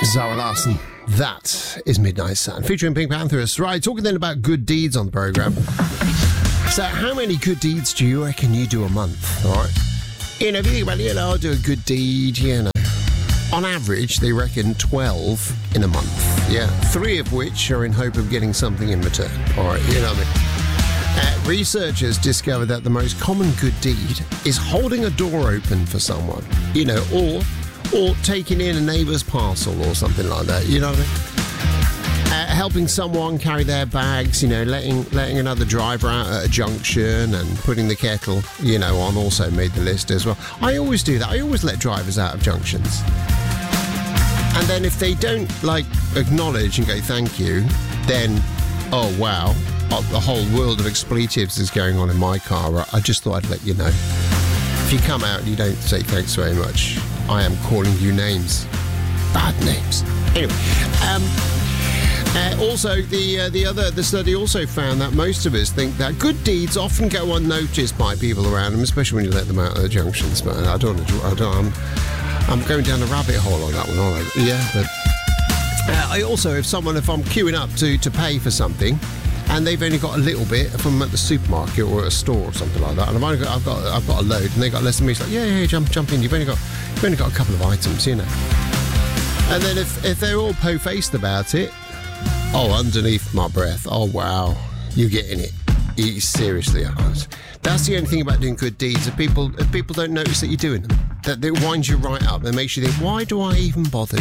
Zara Larsson. That is Midnight Sun, featuring Pink Panthers. Right, talking then about good deeds on the programme. So, how many good deeds do you reckon you do a month? All right. You know, if you think about it, I'll do a good deed, On average, they reckon 12 in a month. Yeah. 3 of which are in hope of getting something in return. All right, you know what I mean? Researchers discovered that the most common good deed is holding a door open for someone, or taking in a neighbour's parcel or something like that, you know what I mean? Helping someone carry their bags, letting another driver out at a junction and putting the kettle, on also made the list as well. I always do that. I always let drivers out of junctions. And then if they don't, acknowledge and go thank you, then, oh, wow, the whole world of expletives is going on in my car. I just thought I'd let you know. If you come out and you don't say thanks very much, I am calling you names. Bad names. Anyway, also, the study also found that most of us think that good deeds often go unnoticed by people around them, especially when you let them out of the junctions. But I'm going down a rabbit hole on that one, aren't I? Yeah, but if I'm queuing up to pay for something, and they've only got a little bit, if I'm at the supermarket or at a store or something like that, and I've got a load, and they got less than me, it's like, yeah, jump in. You've only got a couple of items, And then if they're all po-faced about it, underneath my breath, oh wow, you're getting it. Seriously, that's the only thing about doing good deeds. If people don't notice that you're doing them, that it winds you right up and makes you think, why do I even bother